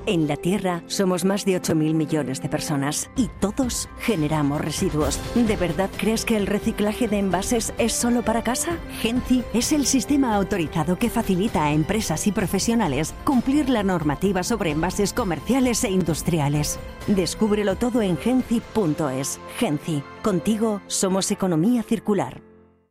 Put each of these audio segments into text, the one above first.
En la Tierra somos más de 8.000 millones de personas y todos generamos residuos. ¿De verdad crees que el reciclaje de envases es solo para casa? Genci es el sistema autorizado que facilita a empresas y profesionales cumplir la normativa sobre envases comerciales e industriales. Descúbrelo todo en genci.es. Genci, contigo somos economía circular.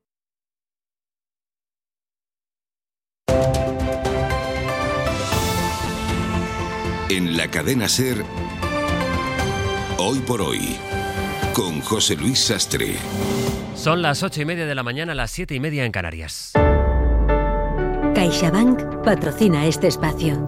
En la cadena SER, Hoy por Hoy, con José Luis Sastre. Son las 8:30 de la mañana, las 7:30 en Canarias. CaixaBank patrocina este espacio.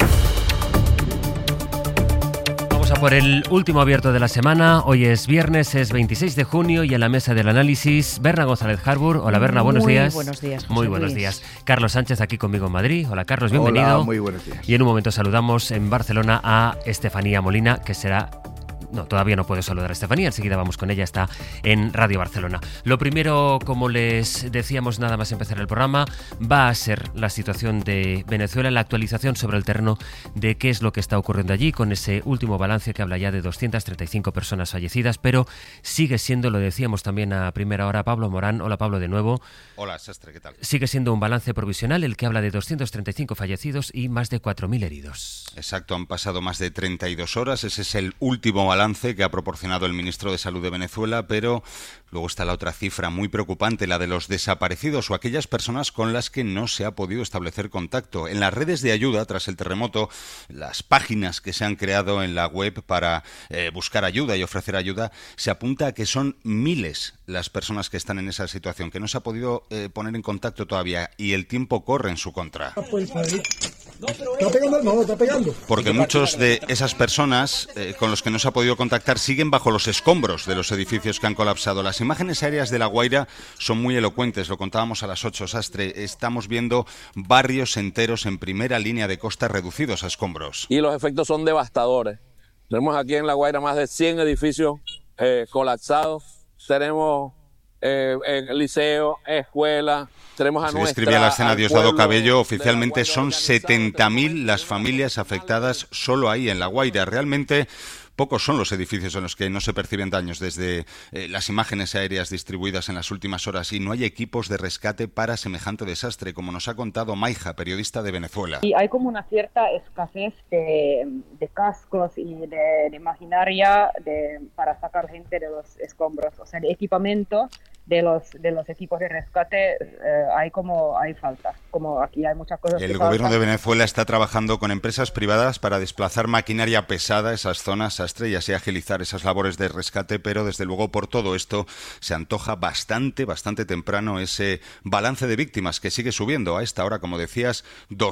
Vamos a por el último abierto de la semana. Hoy es viernes, es 26 de junio y en la mesa del análisis, Berna González Harbour. Hola Berna, buenos días. Muy buenos días, José Muy buenos Luis. días. Carlos Sánchez aquí conmigo en Madrid. Hola Carlos, bienvenido. Hola, muy buenos días. Y en un momento saludamos en Barcelona a Estefanía Molina, que será... No, todavía no puedo saludar a Estefanía, enseguida vamos con ella, está en Radio Barcelona. Lo primero, como les decíamos nada más empezar el programa, va a ser la situación de Venezuela, la actualización sobre el terreno de qué es lo que está ocurriendo allí, con ese último balance que habla ya de 235 personas fallecidas, pero sigue siendo, lo decíamos también a primera hora, Pablo Morán. Hola Pablo de nuevo. Hola Sastre, ¿qué tal? Sigue siendo un balance provisional el que habla de 235 fallecidos y más de 4.000 heridos. Exacto, han pasado más de 32 horas, ese es el último balance que ha proporcionado el ministro de Salud de Venezuela, pero luego está la otra cifra muy preocupante, la de los desaparecidos o aquellas personas con las que no se ha podido establecer contacto. En las redes de ayuda tras el terremoto, las páginas que se han creado en la web para buscar ayuda y ofrecer ayuda, se apunta a que son miles las personas que están en esa situación, que no se ha podido poner en contacto todavía y el tiempo corre en su contra. Está pegando. Porque muchos de esas personas con los que no se ha podido contactar siguen bajo los escombros de los edificios que han colapsado. Las imágenes aéreas de La Guaira son muy elocuentes, lo contábamos a las 8, Sastre. Estamos viendo barrios enteros en primera línea de costa reducidos a escombros. Y los efectos son devastadores. Tenemos aquí en La Guaira más de 100 edificios colapsados. Tenemos liceo, escuela. Tenemos a Se describía la escena Diosdado Cabello. Oficialmente son 70.000 las familias afectadas solo ahí en La Guaira. Realmente pocos son los edificios en los que no se perciben daños desde las imágenes aéreas distribuidas en las últimas horas, y no hay equipos de rescate para semejante desastre, como nos ha contado Maija, periodista de Venezuela. Y hay como una cierta escasez de cascos y de maquinaria para sacar gente de los escombros, o sea, de equipamiento de los equipos de rescate. Hay falta, como aquí hay muchas cosas. El gobierno de Venezuela está trabajando con empresas privadas para desplazar maquinaria pesada a esas zonas, Sastre, y así agilizar esas labores de rescate, pero desde luego por todo esto se antoja bastante temprano ese balance de víctimas que sigue subiendo. A esta hora, como decías,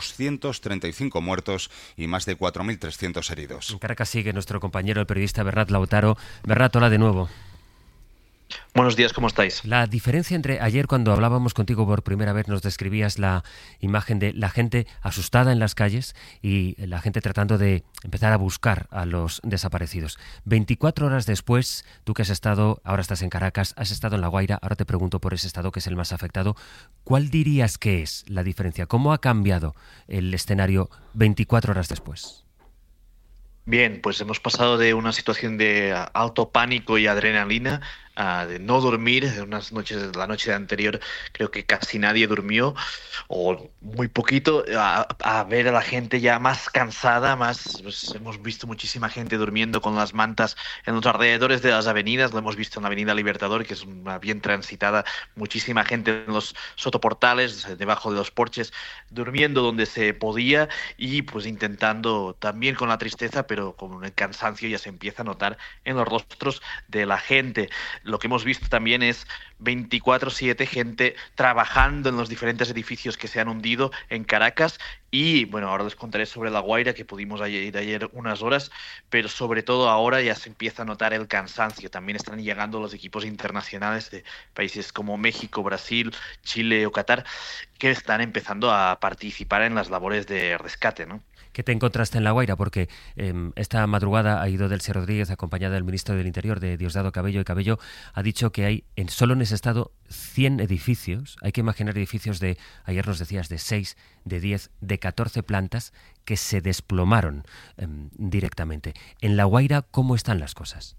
235 muertos y más de 4.300 heridos. En Caracas sigue nuestro compañero, el periodista Bernat Lautaro. Bernat, hola de nuevo. Buenos días, ¿cómo estáis? La diferencia entre ayer, cuando hablábamos contigo por primera vez, nos describías la imagen de la gente asustada en las calles y la gente tratando de empezar a buscar a los desaparecidos. 24 horas después, tú que has estado, ahora estás en Caracas, has estado en La Guaira, ahora te pregunto por ese estado que es el más afectado. ¿Cuál dirías que es la diferencia? ¿Cómo ha cambiado el escenario 24 horas después? Bien, pues hemos pasado de una situación de alto pánico y adrenalina de no dormir. La noche anterior creo que casi nadie durmió, o muy poquito, a ver a la gente ya más cansada, pues hemos visto muchísima gente durmiendo con las mantas en los alrededores de las avenidas. Lo hemos visto en la Avenida Libertador, que es una bien transitada, muchísima gente en los sotoportales, debajo de los porches, durmiendo donde se podía, y pues intentando también con la tristeza, pero con el cansancio ya se empieza a notar en los rostros de la gente. Lo que hemos visto también es 24/7 gente trabajando en los diferentes edificios que se han hundido en Caracas. Y bueno, ahora les contaré sobre La Guaira, que pudimos ir ayer unas horas, pero sobre todo ahora ya se empieza a notar el cansancio. También están llegando los equipos internacionales de países como México, Brasil, Chile o Qatar, que están empezando a participar en las labores de rescate, ¿no? ¿Qué te encontraste en La Guaira? Porque esta madrugada ha ido Delcy Rodríguez, acompañada del ministro del Interior, de Diosdado Cabello, y Cabello ha dicho que hay solo en ese estado 100 edificios. Hay que imaginar edificios de, ayer nos decías, de 6, de 10, de 14 plantas que se desplomaron directamente. En La Guaira, ¿cómo están las cosas?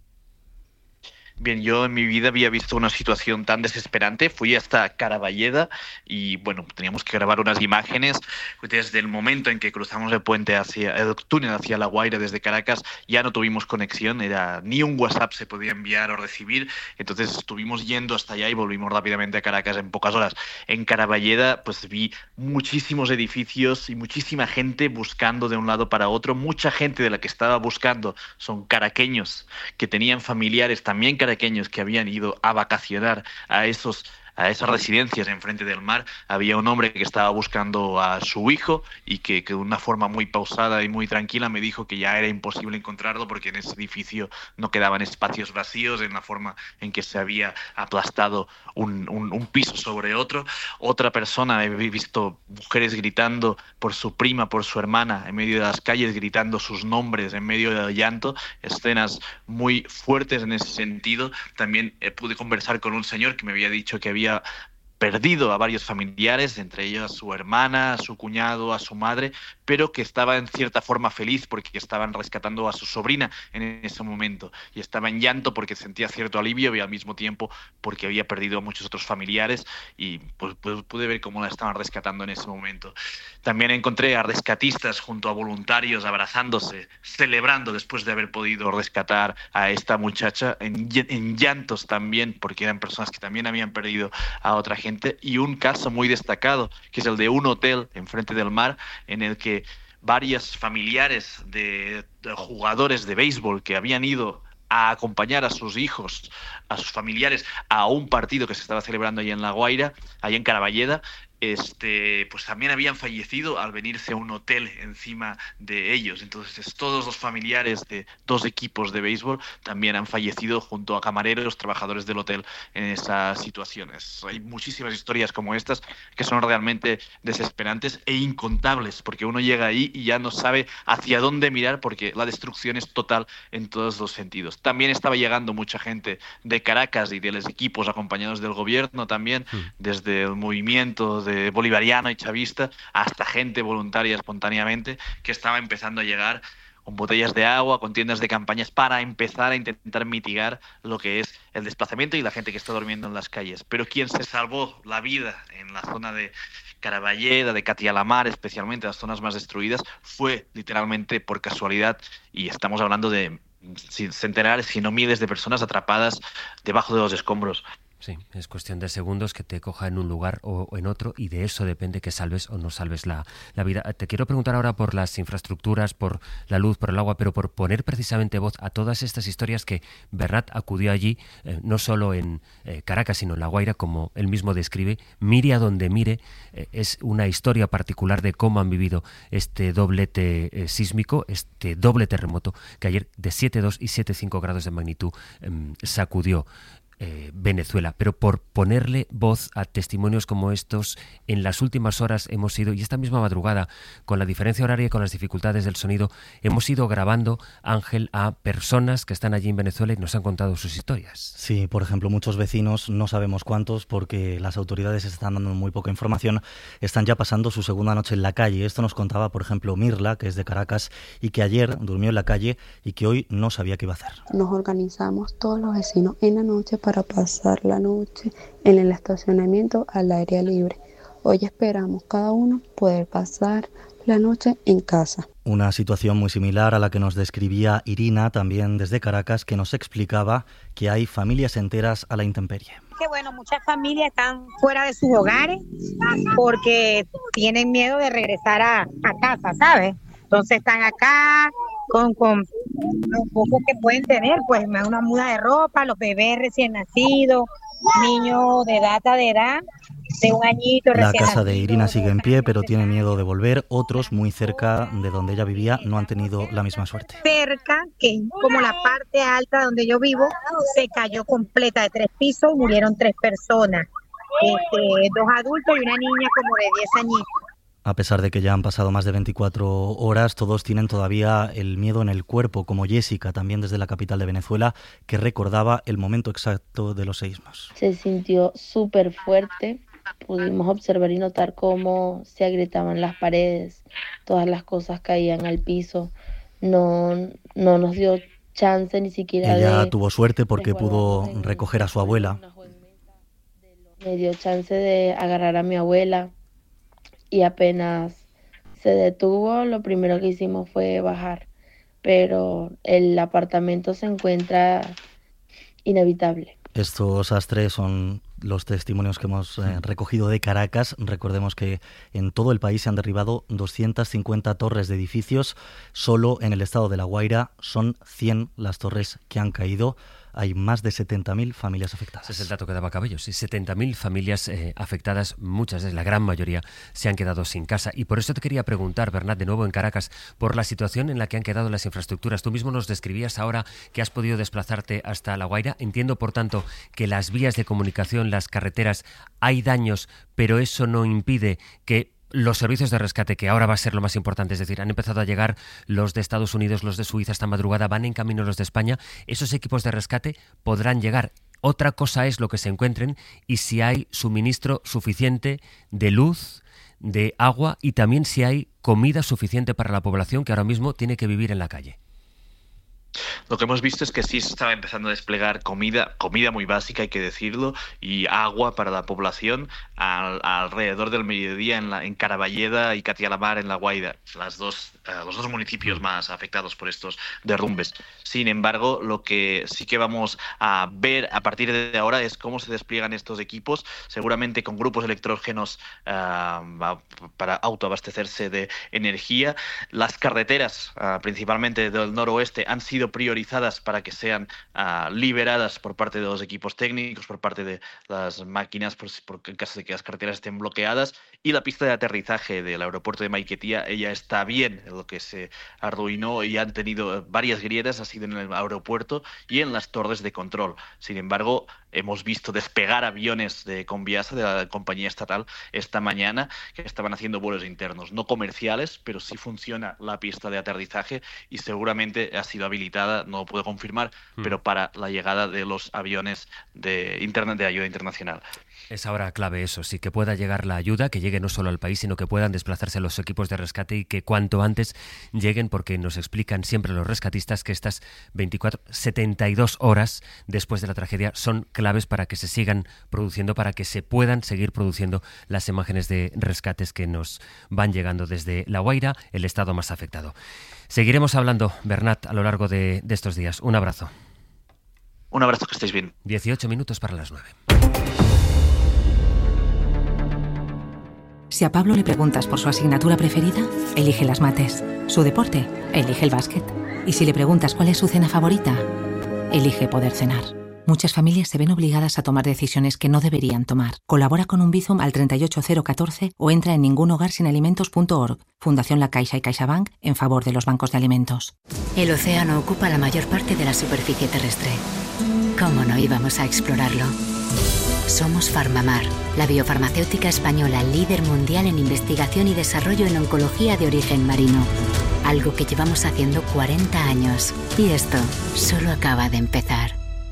Bien, yo en mi vida había visto una situación tan desesperante. Fui hasta Caraballeda y, bueno, teníamos que grabar unas imágenes. Desde el momento en que cruzamos el puente el túnel hacia La Guaira desde Caracas, ya no tuvimos conexión. Ni un WhatsApp se podía enviar o recibir. Entonces estuvimos yendo hasta allá y volvimos rápidamente a Caracas en pocas horas. En Caraballeda, pues vi muchísimos edificios y muchísima gente buscando de un lado para otro. Mucha gente de la que estaba buscando son caraqueños que tenían familiares también caraqueños que habían ido a vacacionar a esas residencias enfrente del mar. Había un hombre que estaba buscando a su hijo y que de una forma muy pausada y muy tranquila me dijo que ya era imposible encontrarlo porque en ese edificio no quedaban espacios vacíos en la forma en que se había aplastado un piso sobre otro. Otra persona, he visto mujeres gritando por su prima, por su hermana, en medio de las calles, gritando sus nombres en medio del llanto. Escenas muy fuertes en ese sentido. También pude conversar con un señor que me había dicho que había perdido a varios familiares, entre ellos a su hermana, a su cuñado, a su madre, pero que estaba en cierta forma feliz porque estaban rescatando a su sobrina en ese momento y estaba en llanto porque sentía cierto alivio y al mismo tiempo porque había perdido a muchos otros familiares y pues pude ver cómo la estaban rescatando en ese momento. También encontré a rescatistas junto a voluntarios abrazándose, celebrando después de haber podido rescatar a esta muchacha en llantos también porque eran personas que también habían perdido a otra gente. Y un caso muy destacado, que es el de un hotel enfrente del mar, en el que varios familiares de jugadores de béisbol que habían ido a acompañar a sus hijos, a sus familiares, a un partido que se estaba celebrando allí en La Guaira, allí en Caraballeda, pues también habían fallecido al venirse a un hotel encima de ellos. Entonces todos los familiares de dos equipos de béisbol también han fallecido junto a camareros, trabajadores del hotel en esas situaciones. Hay muchísimas historias como estas que son realmente desesperantes e incontables porque uno llega ahí y ya no sabe hacia dónde mirar porque la destrucción es total en todos los sentidos. También estaba llegando mucha gente de Caracas y de los equipos acompañados del gobierno también, desde el movimiento de bolivariano y chavista hasta gente voluntaria espontáneamente que estaba empezando a llegar con botellas de agua, con tiendas de campañas para empezar a intentar mitigar lo que es el desplazamiento y la gente que está durmiendo en las calles. Pero quien se salvó la vida en la zona de Caraballeda, de Catialamar, especialmente las zonas más destruidas, fue literalmente por casualidad y estamos hablando de centenares, si no miles de personas atrapadas debajo de los escombros. Sí, es cuestión de segundos que te coja en un lugar o en otro y de eso depende que salves o no salves la vida. Te quiero preguntar ahora por las infraestructuras, por la luz, por el agua, pero por poner precisamente voz a todas estas historias que Bernat acudió allí, no solo en Caracas, sino en La Guaira, como él mismo describe. Mire a donde mire, es una historia particular de cómo han vivido este doblete sísmico, este doble terremoto que ayer de 7,2 y 7,5 grados de magnitud sacudió Venezuela, pero por ponerle voz a testimonios como estos, en las últimas horas hemos ido, y esta misma madrugada, con la diferencia horaria y con las dificultades del sonido, hemos ido grabando, Ángel, a personas que están allí en Venezuela y nos han contado sus historias. Sí, por ejemplo, muchos vecinos, no sabemos cuántos, porque las autoridades están dando muy poca información, están ya pasando su segunda noche en la calle. Esto nos contaba, por ejemplo, Mirla, que es de Caracas, y que ayer durmió en la calle y que hoy no sabía qué iba a hacer. Nos organizamos todos los vecinos en la noche para pasar la noche en el estacionamiento al aire libre. Hoy esperamos cada uno poder pasar la noche en casa. Una situación muy similar a la que nos describía Irina, también desde Caracas, que nos explicaba que hay familias enteras a la intemperie. Que bueno, muchas familias están fuera de sus hogares porque tienen miedo de regresar a casa, ¿sabes? Entonces están acá con lo poco que pueden tener, pues una muda de ropa, los bebés recién nacidos, niños de edad, de un añito recién nacido. La casa de Irina sigue en pie, pero tiene miedo de volver. Otros, muy cerca de donde ella vivía, no han tenido la misma suerte. Cerca, que como la parte alta donde yo vivo, se cayó completa de 3 pisos, murieron 3 personas, 2 adultos y una niña como de 10 añitos. A pesar de que ya han pasado más de 24 horas, todos tienen todavía el miedo en el cuerpo, como Jessica, también desde la capital de Venezuela, que recordaba el momento exacto de los seísmos. Se sintió súper fuerte. Pudimos observar y notar cómo se agrietaban las paredes, todas las cosas caían al piso. No nos dio chance ni siquiera Ella tuvo suerte porque pudo recoger a su abuela. Me dio chance de agarrar a mi abuela y apenas se detuvo, lo primero que hicimos fue bajar. Pero el apartamento se encuentra inhabitable. Estos, Astre, son los testimonios que hemos recogido de Caracas. Recordemos que en todo el país se han derribado 250 torres de edificios. Solo en el estado de La Guaira son 100 las torres que han caído. Hay más de 70.000 familias afectadas. Ese es el dato que daba Cabello. Sí, 70.000 familias afectadas, muchas, la gran mayoría, se han quedado sin casa. Y por eso te quería preguntar, Bernat, de nuevo en Caracas, por la situación en la que han quedado las infraestructuras. Tú mismo nos describías ahora que has podido desplazarte hasta La Guaira. Entiendo, por tanto, que las vías de comunicación, las carreteras, hay daños, pero eso no impide que los servicios de rescate, que ahora va a ser lo más importante, es decir, han empezado a llegar los de Estados Unidos, los de Suiza esta madrugada, van en camino los de España, esos equipos de rescate podrán llegar. Otra cosa es lo que se encuentren y si hay suministro suficiente de luz, de agua y también si hay comida suficiente para la población que ahora mismo tiene que vivir en la calle. Lo que hemos visto es que sí se estaba empezando a desplegar comida muy básica, hay que decirlo, y agua para la población alrededor del mediodía en Caraballeda y Catialamar, en La Guaira, los dos municipios más afectados por estos derrumbes. Sin embargo, lo que sí que vamos a ver a partir de ahora es cómo se despliegan estos equipos, seguramente con grupos electrógenos para autoabastecerse de energía. Las carreteras, principalmente del noroeste, han sido priorizadas para que sean liberadas por parte de los equipos técnicos, por parte de las máquinas, por en caso de que las carreteras estén bloqueadas, y la pista de aterrizaje del aeropuerto de Maiquetía, ella está bien. Lo que se arruinó y han tenido varias grietas ha sido en el aeropuerto y en las torres de control. Sin embargo, hemos visto despegar aviones de Conviasa, de la compañía estatal, esta mañana, que estaban haciendo vuelos internos, no comerciales, pero sí funciona la pista de aterrizaje y seguramente ha sido habilitada, no lo puedo confirmar, pero para la llegada de los aviones de ayuda internacional. Es ahora clave eso, sí, que pueda llegar la ayuda, que llegue no solo al país, sino que puedan desplazarse los equipos de rescate y que cuanto antes lleguen, porque nos explican siempre los rescatistas que estas 72 horas después de la tragedia son claves para que se sigan produciendo, para que se puedan seguir produciendo las imágenes de rescates que nos van llegando desde La Guaira, el estado más afectado. Seguiremos hablando, Bernat, a lo largo de estos días. Un abrazo. Un abrazo, que estéis bien. 18 minutos para las 9. Si a Pablo le preguntas por su asignatura preferida, elige las mates. Su deporte, elige el básquet. Y si le preguntas cuál es su cena favorita, elige poder cenar. Muchas familias se ven obligadas a tomar decisiones que no deberían tomar. Colabora con un Bizum al 38014 o entra en ningunhogarsinalimentos.org. Fundación La Caixa y CaixaBank en favor de los bancos de alimentos. El océano ocupa la mayor parte de la superficie terrestre. ¿Cómo no íbamos a explorarlo? Somos Farmamar, la biofarmacéutica española líder mundial en investigación y desarrollo en oncología de origen marino. Algo que llevamos haciendo 40 años. Y esto solo acaba de empezar.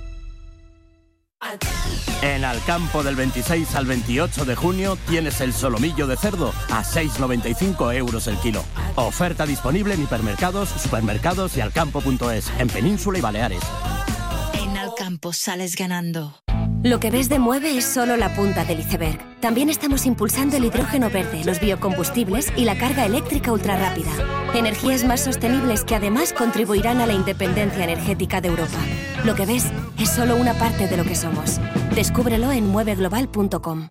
En Alcampo, del 26 al 28 de junio tienes el solomillo de cerdo a 6,95 € el kilo. Oferta disponible en hipermercados, supermercados y alcampo.es, en Península y Baleares. En Alcampo sales ganando. Lo que ves de Mueve es solo la punta del iceberg. También estamos impulsando el hidrógeno verde, los biocombustibles y la carga eléctrica ultrarrápida. Energías más sostenibles que además contribuirán a la independencia energética de Europa. Lo que ves es solo una parte de lo que somos. Descúbrelo en mueveglobal.com.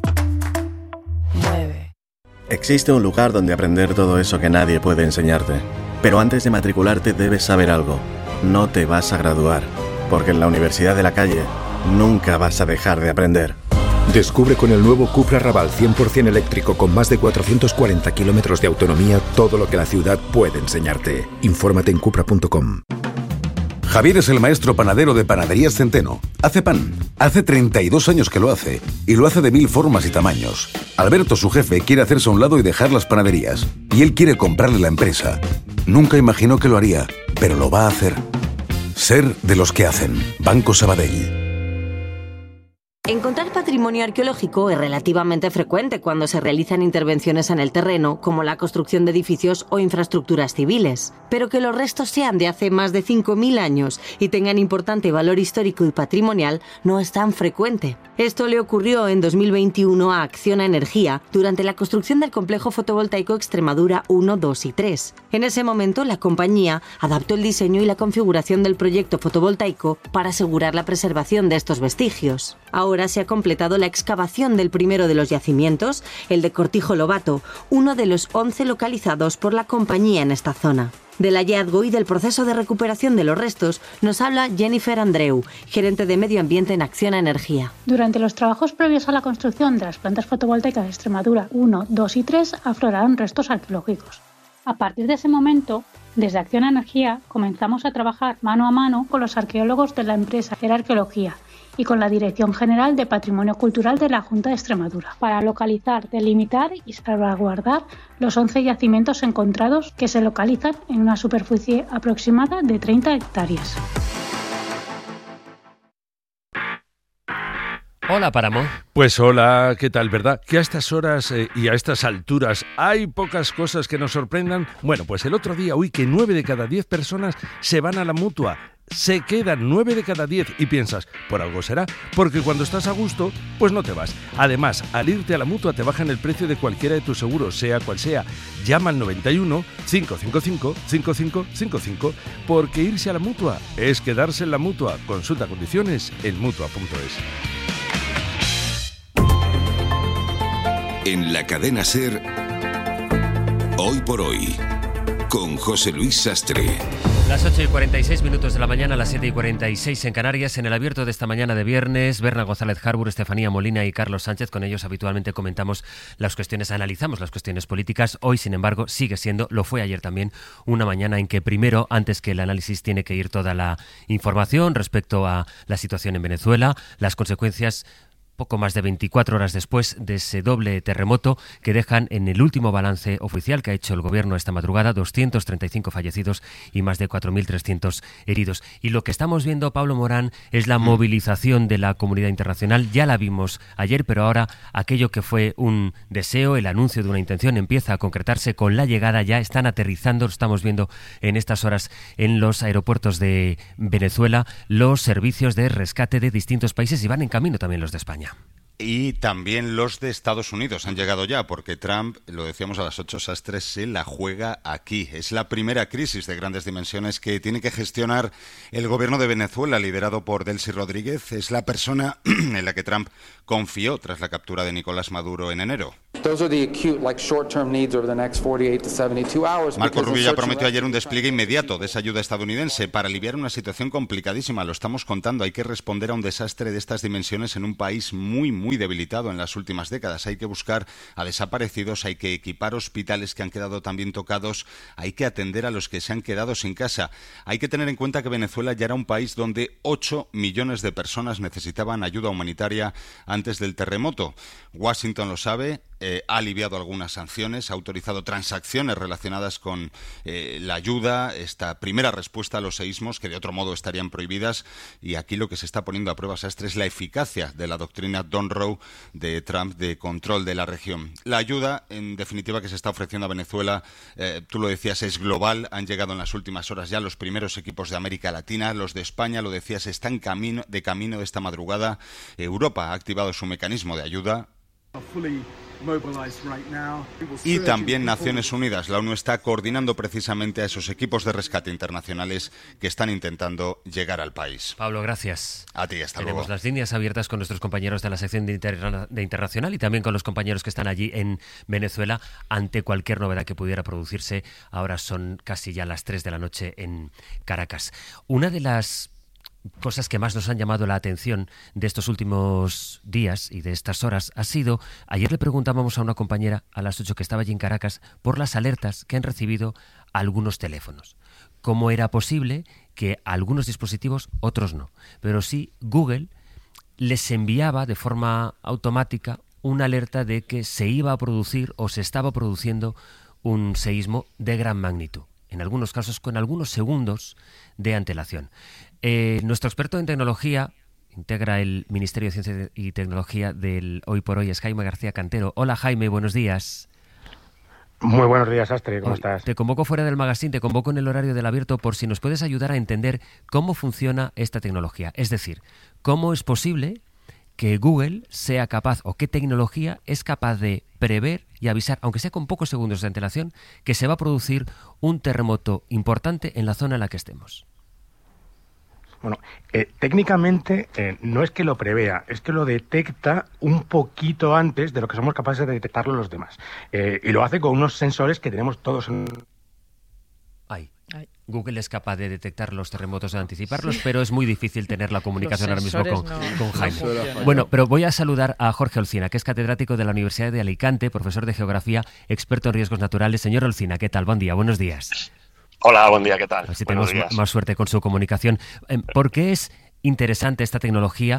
Existe un lugar donde aprender todo eso que nadie puede enseñarte. Pero antes de matricularte debes saber algo. No te vas a graduar, porque en la Universidad de la Calle nunca vas a dejar de aprender. Descubre con el nuevo Cupra Raval 100% eléctrico con más de 440 kilómetros de autonomía todo lo que la ciudad puede enseñarte. Infórmate en cupra.com. Javier es el maestro panadero de Panaderías Centeno. Hace pan. Hace 32 años que lo hace. Y lo hace de 1000 formas y tamaños. Alberto, su jefe, quiere hacerse a un lado y dejar las panaderías. Y él quiere comprarle la empresa. Nunca imaginó que lo haría, pero lo va a hacer. Ser de los que hacen. Banco Sabadell. Encontrar patrimonio arqueológico es relativamente frecuente cuando se realizan intervenciones en el terreno, como la construcción de edificios o infraestructuras civiles. Pero que los restos sean de hace más de 5.000 años y tengan importante valor histórico y patrimonial no es tan frecuente. Esto le ocurrió en 2021 a Acciona Energía durante la construcción del complejo fotovoltaico Extremadura 1, 2 y 3. En ese momento, la compañía adaptó el diseño y la configuración del proyecto fotovoltaico para asegurar la preservación de estos vestigios. Ahora se ha completado la excavación del primero de los yacimientos, el de Cortijo Lobato, uno de los 11 localizados por la compañía en esta zona. Del hallazgo y del proceso de recuperación de los restos nos habla Jennifer Andreu, gerente de Medio Ambiente en Acciona Energía. Durante los trabajos previos a la construcción de las plantas fotovoltaicas de Extremadura 1, 2 y 3 afloraron restos arqueológicos. A partir de ese momento, desde Acciona Energía comenzamos a trabajar mano a mano con los arqueólogos de la empresa Era Arqueología y con la Dirección General de Patrimonio Cultural de la Junta de Extremadura, para localizar, delimitar y salvaguardar los 11 yacimientos encontrados que se localizan en una superficie aproximada de 30 hectáreas. Hola, Páramo. Pues hola, ¿qué tal, verdad? Que a estas horas y a estas alturas hay pocas cosas que nos sorprendan. Bueno, pues el otro día oí que 9 de cada 10 personas se van a la Mutua. Se quedan 9 de cada 10 y piensas, por algo será, porque cuando estás a gusto, pues no te vas. Además, al irte a la Mutua te bajan el precio de cualquiera de tus seguros, sea cual sea. Llama al 91 555 5555, porque irse a la Mutua es quedarse en la Mutua. Consulta condiciones en Mutua.es. En la cadena SER, Hoy por Hoy, con José Luis Sastre. Las 8:46 de la mañana, las 7:46 en Canarias. En el abierto de esta mañana de viernes, Berna González Harbour, Estefanía Molina y Carlos Sánchez. Con ellos habitualmente comentamos las cuestiones, analizamos las cuestiones políticas. Hoy, sin embargo, sigue siendo, lo fue ayer también, una mañana en que primero, antes que el análisis, tiene que ir toda la información respecto a la situación en Venezuela, las consecuencias poco más de 24 horas después de ese doble terremoto que dejan en el último balance oficial que ha hecho el gobierno esta madrugada 235 fallecidos y más de 4.300 heridos. Y lo que estamos viendo, Pablo Morán, es la movilización de la comunidad internacional. Ya la vimos ayer, pero ahora aquello que fue un deseo, el anuncio de una intención, empieza a concretarse con la llegada. Ya están aterrizando, lo estamos viendo en estas horas en los aeropuertos de Venezuela, los servicios de rescate de distintos países y van en camino también los de España. Y también los de Estados Unidos han llegado ya, porque Trump, lo decíamos a las 8, Sastres, se la juega aquí. Es la primera crisis de grandes dimensiones que tiene que gestionar el gobierno de Venezuela, liderado por Delcy Rodríguez. Es la persona en la que Trump confió tras la captura de Nicolás Maduro en enero. Marco Rubio ya prometió ayer un despliegue inmediato de esa ayuda estadounidense para aliviar una situación complicadísima. Lo estamos contando, hay que responder a un desastre de estas dimensiones en un país muy debilitado en las últimas décadas. Hay que buscar a desaparecidos, hay que equipar hospitales que han quedado también tocados, hay que atender a los que se han quedado sin casa. Hay que tener en cuenta que Venezuela ya era un país donde 8 millones de personas necesitaban ayuda humanitaria antes del terremoto. Washington lo sabe, ha aliviado algunas sanciones, ha autorizado transacciones relacionadas con la ayuda, esta primera respuesta a los seísmos que de otro modo estarían prohibidas, y aquí lo que se está poniendo a prueba, Sastre, es la eficacia de la doctrina Monroe de Trump de control de la región. La ayuda, en definitiva, que se está ofreciendo a Venezuela, tú lo decías, es global. Han llegado en las últimas horas ya los primeros equipos de América Latina, los de España, lo decías, están de camino esta madrugada. Europa ha activado su mecanismo de ayuda. Y también Naciones Unidas. La ONU está coordinando precisamente a esos equipos de rescate internacionales que están intentando llegar al país. Pablo, gracias. A ti, hasta Tenemos luego. las líneas abiertas con nuestros compañeros de la sección de Internacional y también con los compañeros que están allí en Venezuela ante cualquier novedad que pudiera producirse. Ahora son casi ya las 3 de la noche en Caracas. Una de las cosas que más nos han llamado la atención de estos últimos días y de estas horas ha sido, ayer le preguntábamos a una compañera a las 8 que estaba allí en Caracas por las alertas que han recibido algunos teléfonos. ¿Cómo era posible que algunos dispositivos, otros no? Pero sí, Google les enviaba de forma automática una alerta de que se iba a producir o se estaba produciendo un seísmo de gran magnitud, en algunos casos con algunos segundos de antelación. Nuestro experto en tecnología, integra el Ministerio de Ciencia y Tecnología del Hoy por Hoy, es Jaime García Cantero. Hola Jaime, buenos días. Muy buenos días, Astre, ¿cómo estás? Te convoco fuera del magazine, te convoco en el horario del abierto por si nos puedes ayudar a entender cómo funciona esta tecnología. Es decir, cómo es posible que Google sea capaz, o qué tecnología es capaz de prever y avisar, aunque sea con pocos segundos de antelación, que se va a producir un terremoto importante en la zona en la que estemos. Bueno, técnicamente no es que lo prevea, es que lo detecta un poquito antes de lo que somos capaces de detectarlo los demás. Y lo hace con unos sensores que tenemos todos en... Google es capaz de detectar los terremotos, de anticiparlos, pero es muy difícil tener la comunicación ahora mismo con Jaime. Bueno, pero voy a saludar a Jorge Olcina, que es catedrático de la Universidad de Alicante, profesor de Geografía, experto en riesgos naturales. Señor Olcina, ¿qué tal? Buen día, buenos días. Hola, buen día, ¿qué tal? A ver si tenemos más suerte con su comunicación. ¿Por qué es interesante esta tecnología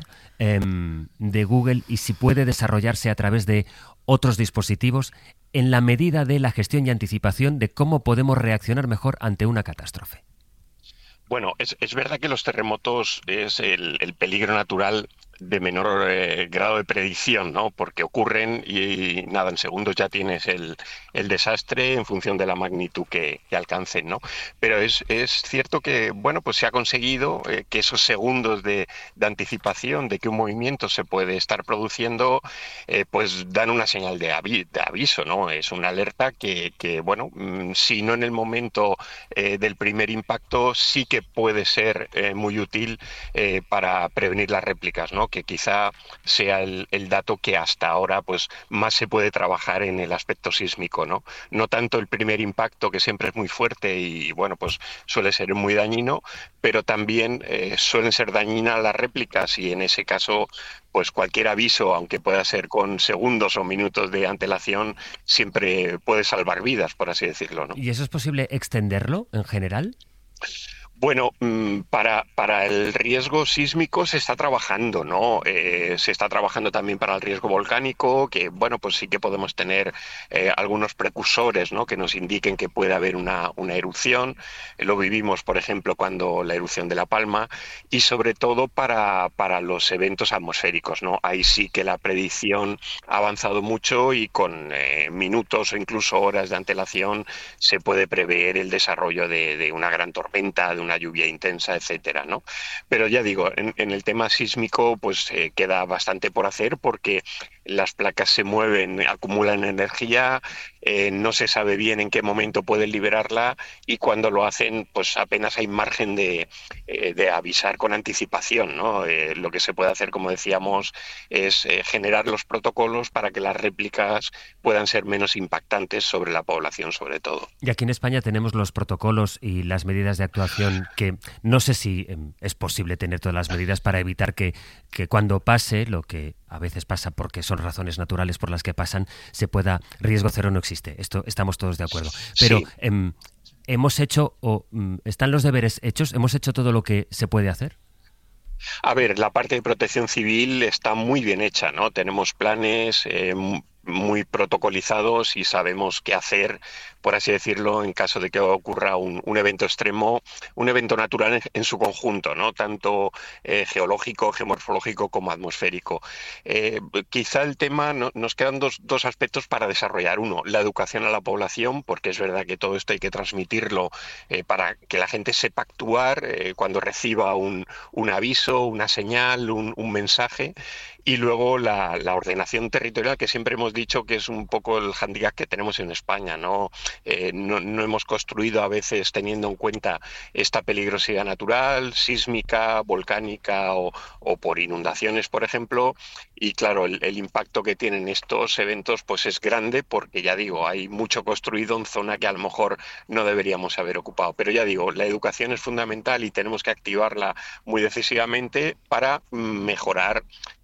de Google y si puede desarrollarse a través de otros dispositivos en la medida de la gestión y anticipación de cómo podemos reaccionar mejor ante una catástrofe? Bueno, es verdad que los terremotos es el peligro natural de menor grado de predicción, ¿no? Porque ocurren y nada, en segundos ya tienes el desastre en función de la magnitud que alcancen, ¿no? Pero es cierto que, bueno, pues se ha conseguido que esos segundos de anticipación de que un movimiento se puede estar produciendo, pues dan una señal de aviso, ¿no? Es una alerta que bueno, si no en el momento del primer impacto, sí que puede ser muy útil para prevenir las réplicas, ¿no? Que quizá sea el dato que hasta ahora pues más se puede trabajar en el aspecto sísmico, ¿no? No tanto el primer impacto, que siempre es muy fuerte y bueno, pues suele ser muy dañino, pero también suelen ser dañinas las réplicas y en ese caso pues cualquier aviso, aunque pueda ser con segundos o minutos de antelación, siempre puede salvar vidas, por así decirlo, ¿no? ¿Y eso es posible extenderlo en general? Bueno, para el riesgo sísmico se está trabajando, ¿no? Se está trabajando también para el riesgo volcánico, que bueno, pues sí que podemos tener algunos precursores, ¿no? Que nos indiquen que puede haber una erupción. Lo vivimos, por ejemplo, cuando la erupción de La Palma, y sobre todo para los eventos atmosféricos, ¿no? Ahí sí que la predicción ha avanzado mucho y con minutos o incluso horas de antelación se puede prever el desarrollo de una gran tormenta, de una lluvia intensa, etcétera, ¿no? Pero ya digo, en el tema sísmico pues queda bastante por hacer porque las placas se mueven, acumulan energía, no se sabe bien en qué momento pueden liberarla y cuando lo hacen pues apenas hay margen de avisar con anticipación, ¿no? Lo que se puede hacer, como decíamos, es generar los protocolos para que las réplicas puedan ser menos impactantes sobre la población, sobre todo. Y aquí en España tenemos los protocolos y las medidas de actuación que no sé si es posible tener todas las medidas para evitar que cuando pase lo que a veces pasa porque son razones naturales por las que pasan, se pueda, riesgo cero no existe, esto estamos todos de acuerdo. Pero sí. ¿Hemos hecho o están los deberes hechos? ¿Hemos hecho todo lo que se puede hacer? A ver, la parte de protección civil está muy bien hecha, ¿no? Tenemos planes muy protocolizados y sabemos qué hacer, por así decirlo, en caso de que ocurra un evento extremo, un evento natural en su conjunto, ¿no? Tanto geológico, geomorfológico como atmosférico. Quizá el tema, nos quedan dos aspectos para desarrollar. Uno, la educación a la población, porque es verdad que todo esto hay que transmitirlo para que la gente sepa actuar cuando reciba un aviso, una señal, un mensaje. Y luego la ordenación territorial, que siempre hemos dicho que es un poco el hándicap que tenemos en España, ¿no? No hemos construido a veces teniendo en cuenta esta peligrosidad natural, sísmica, volcánica o por inundaciones, por ejemplo. Y claro, el impacto que tienen estos eventos pues es grande porque, ya digo, hay mucho construido en zona que a lo mejor no deberíamos haber ocupado. Pero ya digo, la educación es fundamental y tenemos que activarla muy decisivamente para mejorar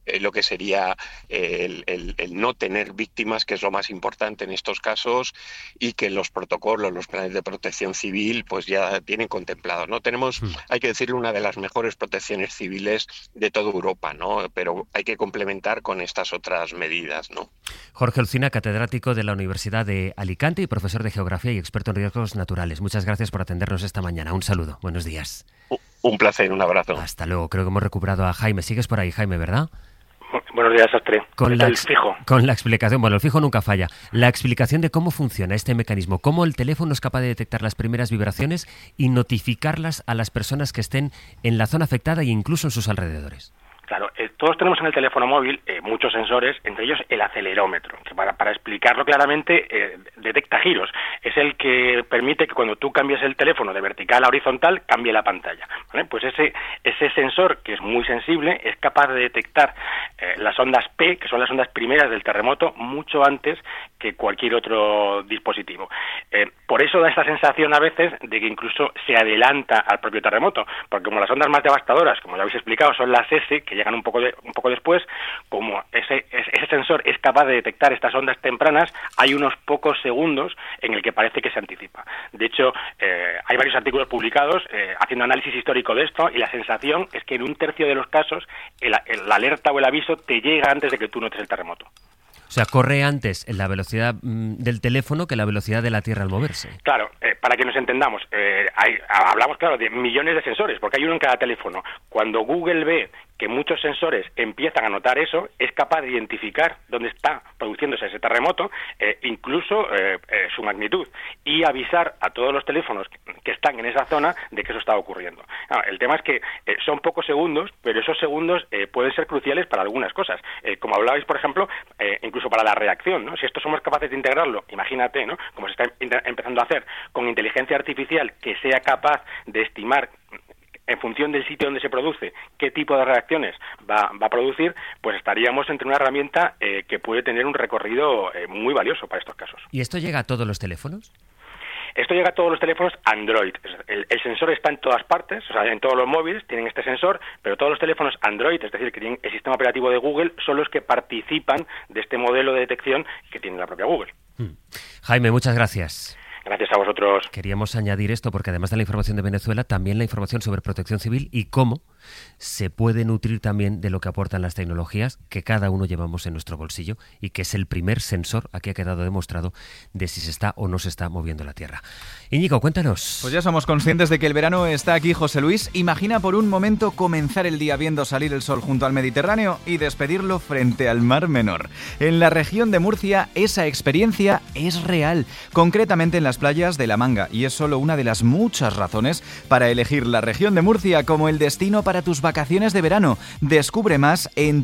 lo que sería el no tener víctimas, que es lo más importante en estos casos, y que los protocolos, los planes de protección civil, pues ya tienen contemplado, ¿no? Tenemos, hay que decirlo, una de las mejores protecciones civiles de toda Europa, ¿no? Pero hay que complementar con estas otras medidas, ¿no? Jorge Olcina, catedrático de la Universidad de Alicante y profesor de Geografía y experto en riesgos naturales. Muchas gracias por atendernos esta mañana. Un saludo. Buenos días. Un placer, un abrazo. Hasta luego. Creo que hemos recuperado a Jaime. Sigues por ahí, Jaime, ¿verdad? Buenos días, Sastre. Con la explicación, bueno, el fijo nunca falla. La explicación de cómo funciona este mecanismo, cómo el teléfono es capaz de detectar las primeras vibraciones y notificarlas a las personas que estén en la zona afectada e incluso en sus alrededores. Claro, todos tenemos en el teléfono móvil muchos sensores, entre ellos el acelerómetro, que para explicarlo claramente detecta giros. Es el que permite que cuando tú cambies el teléfono de vertical a horizontal, cambie la pantalla, ¿vale? Pues ese sensor, que es muy sensible, es capaz de detectar las ondas P, que son las ondas primeras del terremoto, mucho antes que cualquier otro dispositivo. Por eso da esta sensación a veces de que incluso se adelanta al propio terremoto, porque como las ondas más devastadoras, como ya habéis explicado, son las S, que llegan un poco después, como ese sensor es capaz de detectar estas ondas tempranas, hay unos pocos segundos en el que parece que se anticipa. De hecho, hay varios artículos publicados haciendo análisis histórico de esto, y la sensación es que en 1/3 de los casos la alerta o el aviso te llega antes de que tú notes el terremoto. O sea, corre antes la velocidad del teléfono que la velocidad de la Tierra al moverse. Claro, para que nos entendamos, hablamos, claro, de millones de sensores, porque hay uno en cada teléfono. Cuando Google ve que muchos sensores empiezan a notar eso, es capaz de identificar dónde está produciéndose ese terremoto, incluso su magnitud, y avisar a todos los teléfonos que están en esa zona de que eso está ocurriendo. El tema es que son pocos segundos, pero esos segundos pueden ser cruciales para algunas cosas. Como hablabais, por ejemplo, incluso para la reacción, ¿no? Si esto somos capaces de integrarlo, imagínate, ¿no? Como se está empezando a hacer con inteligencia artificial, que sea capaz de estimar en función del sitio donde se produce, qué tipo de reacciones va a producir, pues estaríamos entre una herramienta que puede tener un recorrido muy valioso para estos casos. ¿Y esto llega a todos los teléfonos? Esto llega a todos los teléfonos Android. El sensor está en todas partes, o sea, en todos los móviles tienen este sensor, pero todos los teléfonos Android, es decir, que tienen el sistema operativo de Google, son los que participan de este modelo de detección que tiene la propia Google. Jaime, muchas gracias. Gracias a vosotros. Queríamos añadir esto porque además de la información de Venezuela, también la información sobre protección civil y cómo se puede nutrir también de lo que aportan las tecnologías que cada uno llevamos en nuestro bolsillo y que es el primer sensor, aquí ha quedado demostrado, de si se está o no se está moviendo la Tierra. Íñigo, cuéntanos. Pues ya somos conscientes de que el verano está aquí, José Luis. Imagina por un momento comenzar el día viendo salir el sol junto al Mediterráneo y despedirlo frente al Mar Menor. En la región de Murcia esa experiencia es real, concretamente en las playas de La Manga, y es solo una de las muchas razones para elegir la región de Murcia como el destino para tus vacaciones de verano. Descubre más en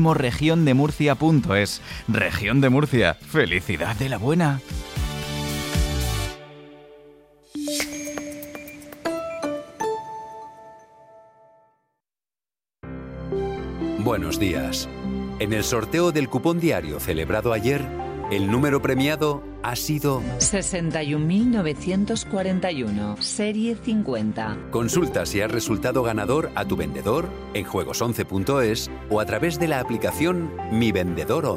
turismoregiondemurcia.es. Región de Murcia, felicidad de la buena. Buenos días. En el sorteo del cupón diario celebrado ayer, el número premiado ha sido 61.941, serie 50. Consulta si has resultado ganador a tu vendedor en juegos11.es o a través de la aplicación Mi Vendedor 11.